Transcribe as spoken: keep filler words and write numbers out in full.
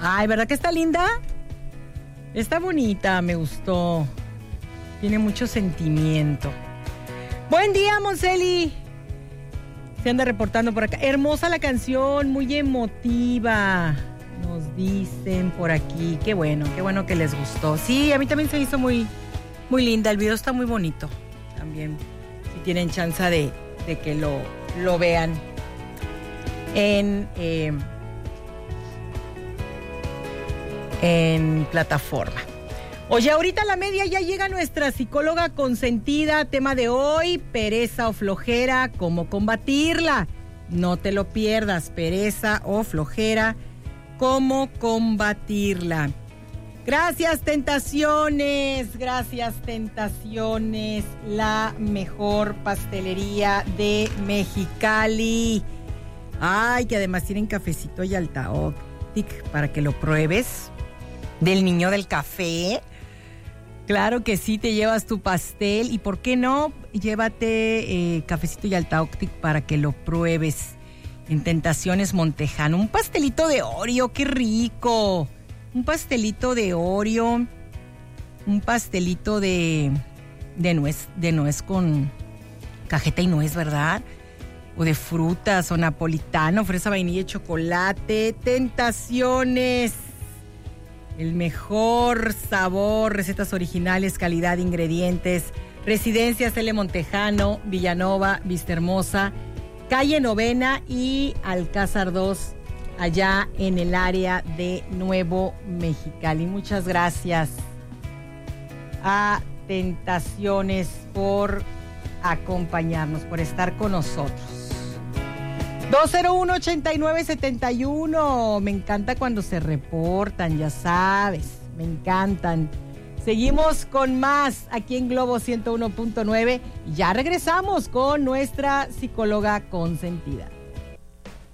Ay, ¿verdad que está linda? Está bonita, me gustó. Tiene mucho sentimiento. Buen día, Monseli. Se anda reportando por acá. Hermosa la canción, muy emotiva. Nos dicen por aquí. Qué bueno, qué bueno que les gustó. Sí, a mí también se hizo muy, muy linda. El video está muy bonito. También, si tienen chance de, de que lo, lo vean en, eh, en plataforma. Oye, ahorita a la media ya llega nuestra psicóloga consentida. Tema de hoy, pereza o flojera, ¿cómo combatirla? No te lo pierdas, pereza o flojera, ¿cómo combatirla? Gracias, Tentaciones, gracias, Tentaciones, la mejor pastelería de Mexicali. Ay, que además tienen cafecito y Altaoctic para que lo pruebes. Del niño del café. Claro que sí, te llevas tu pastel y ¿por qué no? Llévate eh, cafecito y Altaoctic para que lo pruebes en Tentaciones Montejano. Un pastelito de Oreo, qué rico. Un pastelito de Oreo, un pastelito de, de nuez, de nuez con cajeta y nuez, ¿verdad? O de frutas, o napolitano, fresa, vainilla y chocolate. Tentaciones. El mejor sabor, recetas originales, calidad de ingredientes. Residencias L. Montejano, Villanova, Vistahermosa, Calle Novena y Alcázar dos, allá en el área de Nuevo Mexicali. Muchas gracias a Tentaciones por acompañarnos, por estar con nosotros. dos cero uno, ochenta y nueve, setenta y uno. Me encanta cuando se reportan, ya sabes, me encantan. Seguimos con más aquí en Globo ciento uno punto nueve y ya regresamos con nuestra psicóloga consentida.